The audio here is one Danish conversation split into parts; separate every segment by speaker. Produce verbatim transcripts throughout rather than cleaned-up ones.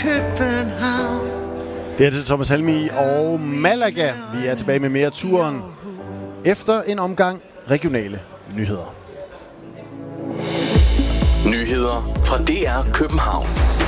Speaker 1: København.
Speaker 2: Det er til Thomas Helmig og Malaga. Vi er tilbage med mere turen efter en omgang regionale nyheder.
Speaker 3: Nyheder fra D R København.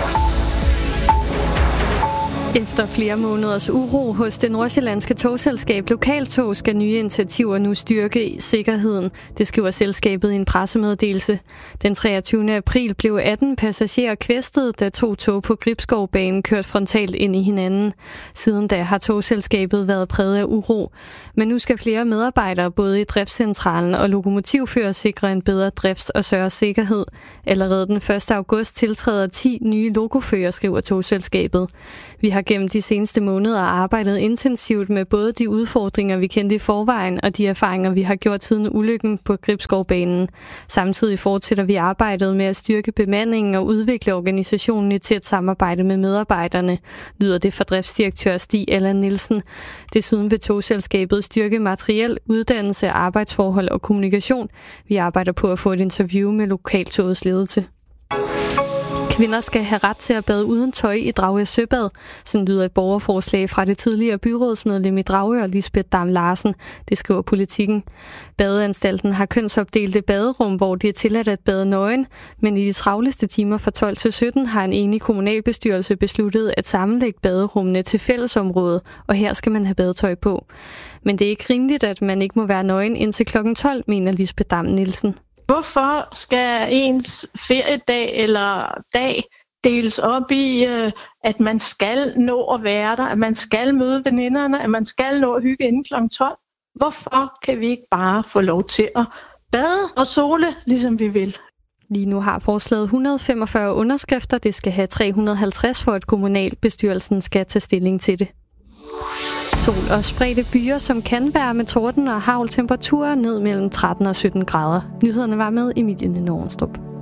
Speaker 4: Efter flere måneders uro hos det nordsjællandske togselskab Lokaltog skal nye initiativer nu styrke sikkerheden. Det skriver selskabet i en pressemeddelelse. Den treogtyvende april blev atten passagerer kvæstet, da to tog på Gribskovbanen kørte frontalt ind i hinanden. Siden da har togselskabet været præget af uro. Men nu skal flere medarbejdere både i driftscentralen og lokomotivfører sikre en bedre drifts- og sørge sikkerhed. Allerede den første august tiltræder ti nye lokofører, skriver togselskabet. Vi har gennem de seneste måneder arbejdet intensivt med både de udfordringer, vi kendte i forvejen, og de erfaringer, vi har gjort siden ulykken på Gribskovbanen. Samtidig fortsætter vi arbejdet med at styrke bemandingen og udvikle organisationen i tæt samarbejde med medarbejderne, lyder det fra driftsdirektør Stig Allan Nielsen. Desuden vil togselskabet styrke materiel, uddannelse, arbejdsforhold og kommunikation. Vi arbejder på at få et interview med Lokaltogets ledelse. Kvinder skal have ret til at bade uden tøj i Dragør Søbad. Sådan lyder et borgerforslag fra det tidligere byrådsmedlem i Dragør, Lisbeth Dam Larsen. Det skriver Politikken. Badeanstalten har kønsopdelte baderum, hvor det er tilladt at bade nøgen, men i de travleste timer fra tolv til sytten har en enig kommunalbestyrelse besluttet at sammenlægge baderummene til fællesområdet, og her skal man have badetøj på. Men det er ikke rimeligt, at man ikke må være nøgen indtil klokken tolv, mener Lisbeth Dam Nielsen.
Speaker 5: Hvorfor skal ens feriedag eller dag deles op i, at man skal nå at være der, at man skal møde veninderne, at man skal nå at hygge inden klokken tolv? Hvorfor kan vi ikke bare få lov til at bade og sole, ligesom vi vil?
Speaker 4: Lige nu har forslaget et hundrede og femogfyrre underskrifter. Det skal have tre hundrede og halvtreds for, at kommunalbestyrelsen skal tage stilling til det. Sol og spredte byer, som kan være med torden og hagl, temperaturer ned mellem tretten og sytten grader. Nyhederne var med Emilie Nordenstrup.